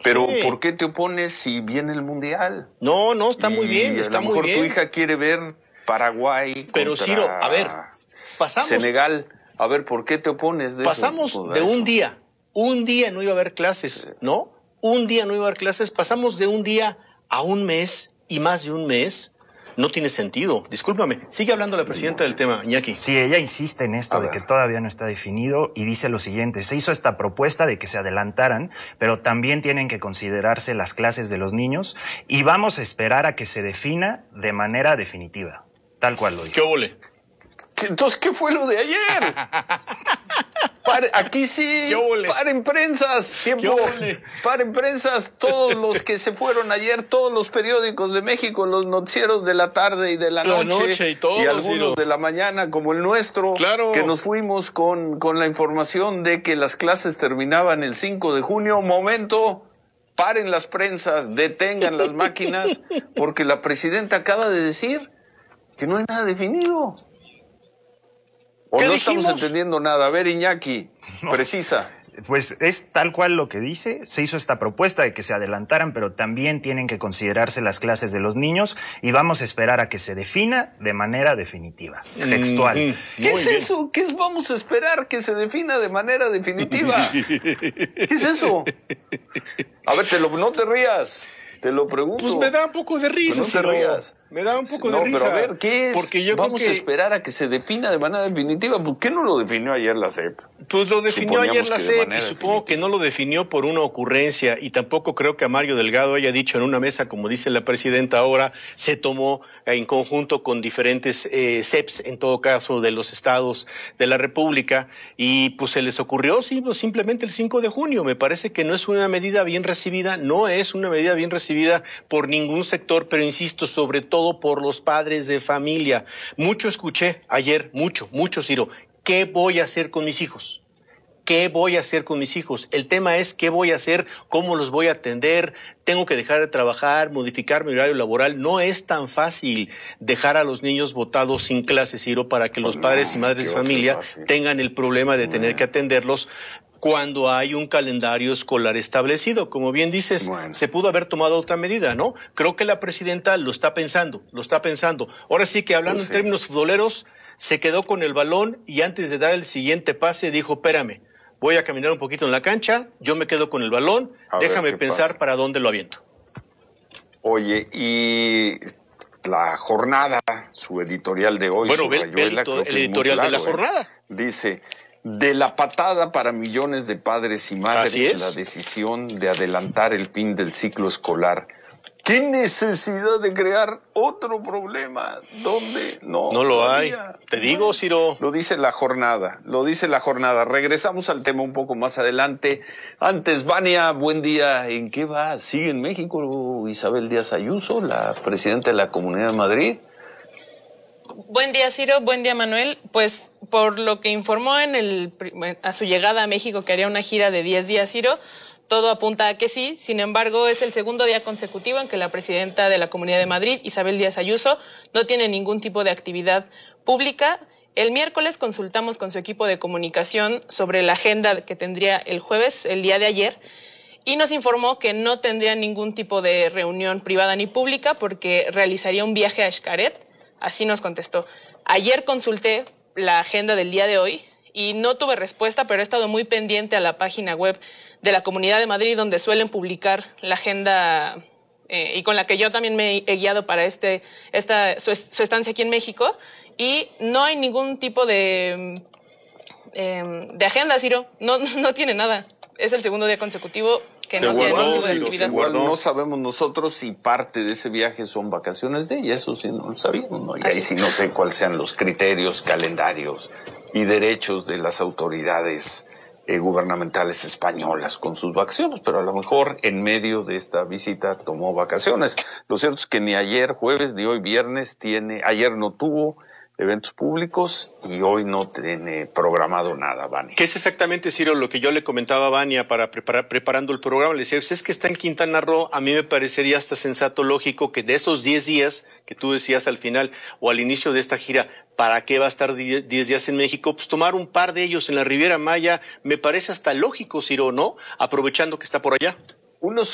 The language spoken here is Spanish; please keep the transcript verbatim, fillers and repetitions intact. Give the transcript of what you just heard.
Pero Sí. ¿por qué te opones si viene el Mundial? No, no, está muy Y bien, está a lo muy mejor bien. tu hija quiere ver Paraguay Pero contra Ciro, a ver, pasamos, Senegal. A ver, ¿por qué te opones de pasamos eso? de un día, un día no iba a haber clases, ¿no? Un día no iba a haber clases, pasamos de un día a un mes y más de un mes. No tiene sentido. Discúlpame. Sigue hablando la presidenta del tema, Iñaki. Sí, ella insiste en esto A de ver. que todavía no está definido y dice lo siguiente: se hizo esta propuesta de que se adelantaran, pero también tienen que considerarse las clases de los niños y vamos a esperar a que se defina de manera definitiva. Tal cual lo dijo. ¿Qué óvole? ¿Qué- Entonces, ¿qué fue lo de ayer? Pare- aquí sí, ¿Qué óvole? paren prensas, ¿Qué tiempo, óvole? paren prensas, todos los que se fueron ayer, todos los periódicos de México, los noticieros de la tarde y de la La noche, noche y todo, algunos Ciro. de la mañana, como el nuestro, Claro. que nos fuimos con, con la información de que las clases terminaban el cinco de junio, momento, paren las prensas, detengan las máquinas, porque la presidenta acaba de decir que no hay nada definido. ¿O ¿Qué no dijimos? estamos entendiendo nada? A ver, Iñaki, precisa. Pues es tal cual lo que dice. Se hizo esta propuesta de que se adelantaran, pero también tienen que considerarse las clases de los niños y vamos a esperar a que se defina de manera definitiva. Textual. Mm, ¿Qué muy es bien. eso? ¿Qué es vamos a esperar que se defina de manera definitiva? ¿Qué es eso? A ver, te lo, no te rías, te lo pregunto. Pues me da un poco de risa, No te Ciro. rías. Me da un poco no, de risa. pero a ver, ¿qué es? Porque yo vamos creo que, a esperar a que se defina de manera definitiva. ¿Por qué no lo definió ayer la C E P? Pues lo definió Suponíamos ayer la que de C E P y manera supongo definitiva. que no lo definió por una ocurrencia y tampoco creo que a Mario Delgado haya dicho en una mesa, como dice la presidenta ahora, se tomó en conjunto con diferentes eh, C E Ps, en todo caso, de los estados de la República y pues se les ocurrió sí, pues, simplemente el cinco de junio. Me parece que no es una medida bien recibida, no es una medida bien recibida por ningún sector, pero insisto, sobre todo por los padres de familia. Mucho escuché ayer, mucho, mucho, Ciro. ¿Qué voy a hacer con mis hijos? ¿Qué voy a hacer con mis hijos? El tema es qué voy a hacer, cómo los voy a atender, tengo que dejar de trabajar, modificar mi horario laboral. No es tan fácil dejar a los niños botados sin clases, Ciro, para que los Pues padres no, y madres ¿qué de va a ser familia fácil? tengan el problema de tener que atenderlos cuando hay un calendario escolar establecido. Como bien dices, Bueno. se pudo haber tomado otra medida, ¿no? Creo que la presidenta lo está pensando, lo está pensando. Ahora sí que hablando Pues sí. en términos futboleros, se quedó con el balón y antes de dar el siguiente pase dijo, espérame, voy a caminar un poquito en la cancha, yo me quedo con el balón, A ver déjame qué pensar pasa. para dónde lo aviento. Oye, y la jornada, su editorial de hoy, Bueno, ve- subrayó ve el la- edito- creo que el es muy editorial de la claro, ¿eh? jornada. Dice, de la patada para millones de padres y madres, Así es. la decisión de adelantar el fin del ciclo escolar. ¿Qué necesidad de crear otro problema? ¿Dónde? No, No lo hay. había. Te digo, Ciro. Lo dice la jornada, lo dice la jornada. Regresamos al tema un poco más adelante. Antes, Vania, buen día. ¿En qué va? ¿Sigue en México Isabel Díaz Ayuso, la presidenta de la Comunidad de Madrid? Buen día, Ciro. Buen día, Manuel. Pues por lo que informó en el, a su llegada a México que haría una gira de diez días, Ciro, todo apunta a que sí. Sin embargo, es el segundo día consecutivo en que la presidenta de la Comunidad de Madrid, Isabel Díaz Ayuso, no tiene ningún tipo de actividad pública. El miércoles consultamos con su equipo de comunicación sobre la agenda que tendría el jueves, el día de ayer, y nos informó que no tendría ningún tipo de reunión privada ni pública porque realizaría un viaje a Xcaret. Así nos contestó. Ayer consulté la agenda del día de hoy y no tuve respuesta, pero he estado muy pendiente a la página web de la Comunidad de Madrid, donde suelen publicar la agenda eh, y con la que yo también me he guiado para este, esta, su, su estancia aquí en México. Y no hay ningún tipo de, eh, de agenda, Ciro. No, no tiene nada. Es el segundo día consecutivo que Se no tiene guardó, ningún tipo de sí, lo- actividad. igual no sabemos nosotros si parte de ese viaje son vacaciones de ella, eso sí no lo sabíamos, ¿no? Y ahí Así. sí no sé cuáles sean los criterios, calendarios y derechos de las autoridades eh, gubernamentales españolas con sus vacaciones, pero a lo mejor en medio de esta visita tomó vacaciones. Lo cierto es que ni ayer jueves ni hoy viernes tiene, ayer no tuvo eventos públicos y hoy no tiene programado nada, Vani. ¿Qué es exactamente, Ciro, lo que yo le comentaba a Vania para preparar, preparando el programa? Le decía, pues es que está en Quintana Roo, a mí me parecería hasta sensato, lógico, que de esos diez días que tú decías al final o al inicio de esta gira, ¿para qué va a estar diez días en México? Pues tomar un par de ellos en la Riviera Maya me parece hasta lógico, Ciro, ¿no? Aprovechando que está por allá. Unos